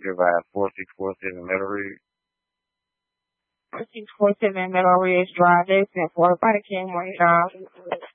if I have 4647 Metal Ridge. 4647 Metal Ridge Drive. They sent for about $1,000.